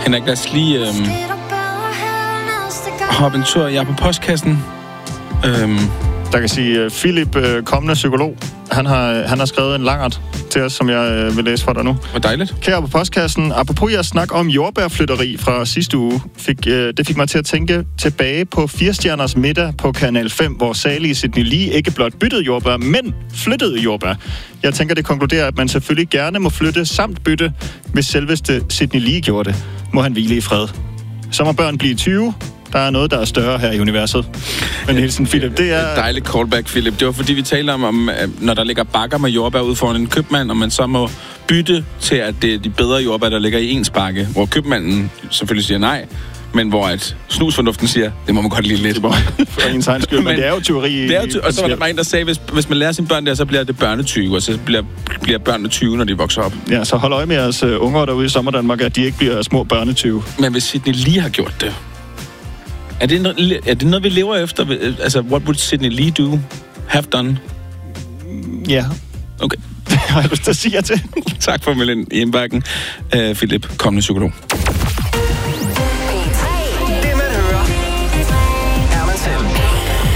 Henrik, lad os lige hoppe en tur. Jeg er på postkassen. Der kan sige, Philip, kommende psykolog, han har skrevet en langart til os, som jeg vil læse for dig nu. Hvor dejligt. Kære på postkassen, apropos jeres snak om jordbærflytteri fra sidste uge, det fik mig til at tænke tilbage på 4-stjerners middag på Kanal 5, hvor salige Sydney Lee ikke blot byttede jordbær, men flyttede jordbær. Jeg tænker, det konkluderer, at man selvfølgelig gerne må flytte samt bytte, hvis selveste Sydney Lee gjorde det. Må han hvile i fred. Så må børn blive 20. Der er noget, der er større her i universet. Men hilsen, Philip, det er... Dejligt callback, Philip. Det var fordi, vi taler om, når der ligger bakker med jordbær ud foran en købmand, og man så må bytte til, at det er de bedre jordbær, der ligger i ens bakke, hvor købmanden selvfølgelig siger nej, men hvor at snusfornuften siger, det må man godt lide lidt. For ens egen skyld, men det er jo teori. Og så var der bare en, der sagde, hvis man lærer sine børn der, så bliver det børnetyve, og så bliver børnene 20, når de vokser op. Ja, så hold øje med jeres unger derude i Sommerdanmark, at de ikke bliver små børnetyve. Men hvis Sydney lige har gjort det, er det noget, vi lever efter? Altså, what would Sydney Lee do? Have done? Ja. Okay. Det har jeg lyst til at sige jer til. Tak for at melde ind i indbakken. Philip, kommende psykolog.